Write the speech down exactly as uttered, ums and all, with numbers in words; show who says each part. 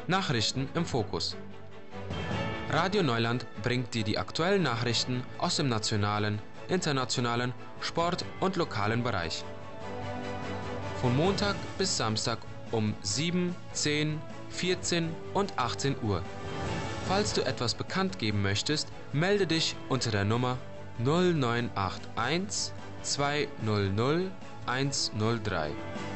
Speaker 1: Nachrichten im Fokus. Radio Neuland bringt dir die aktuellen Nachrichten aus dem nationalen, internationalen, Sport- und lokalen Bereich. Von Montag bis Samstag um sieben, zehn, vierzehn und achtzehn Uhr. Falls du etwas bekannt geben möchtest, melde dich unter der Nummer null neun acht eins zwei null null eins null drei.